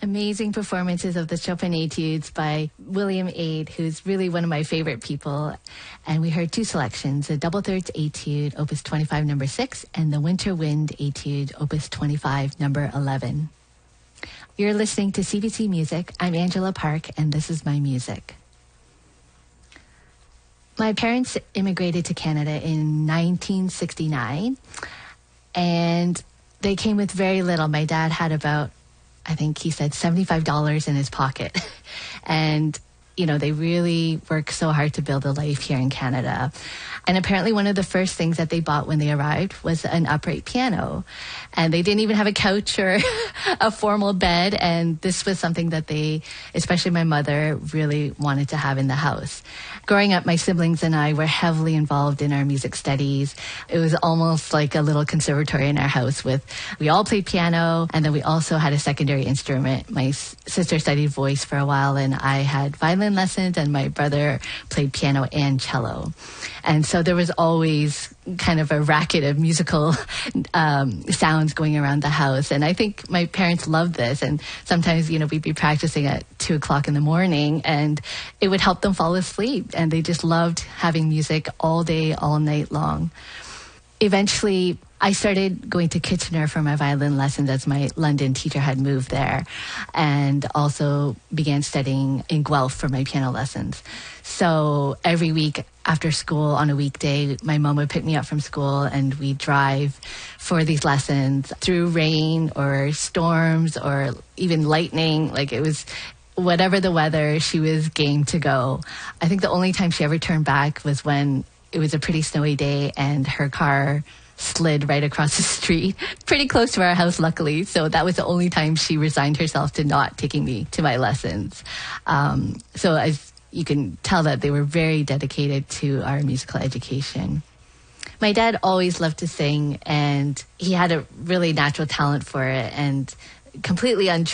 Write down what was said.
amazing performances of the Chopin Etudes by William Aid, who's really one of my favorite people. And we heard two selections, the Double Thirds Etude, Opus 25, number 6, and the Winter Wind Etude, Opus 25, number 11. You're listening to CBC Music. I'm Angela Park, and this is my music. My parents immigrated to Canada in 1969, and they came with very little. My dad had about, I think he said, $75 in his pocket. And, you know, they really worked so hard to build a life here in Canada. And apparently one of the first things that they bought when they arrived was an upright piano. And they didn't even have a couch or a formal bed. And this was something that they, especially my mother, really wanted to have in the house. Growing up, my siblings and I were heavily involved in our music studies. It was almost like a little conservatory in our house we all played piano, and then we also had a secondary instrument. My sister studied voice for a while, and I had violin lessons, and my brother played piano and cello. And so there was always kind of a racket of musical sounds going around the house. And I think my parents loved this. And sometimes, you know, we'd be practicing at 2 o'clock in the morning, and it would help them fall asleep. And they just loved having music all day, all night long. Eventually, I started going to Kitchener for my violin lessons as my London teacher had moved there, and also began studying in Guelph for my piano lessons. So every week after school on a weekday, my mom would pick me up from school, and we'd drive for these lessons through rain or storms or even lightning. Like, it was whatever the weather, she was game to go. I think the only time she ever turned back was when it was a pretty snowy day and her car slid right across the street, pretty close to our house, luckily. So that was the only time she resigned herself to not taking me to my lessons. So as you can tell, that they were very dedicated to our musical education. My dad always loved to sing, and he had a really natural talent for it, and completely